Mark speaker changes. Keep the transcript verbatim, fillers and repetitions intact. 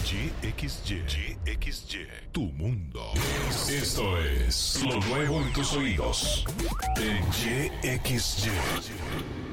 Speaker 1: Y X Y. Y X Y. Tu mundo. Esto es lo nuevo en tus oídos. En Y X Y.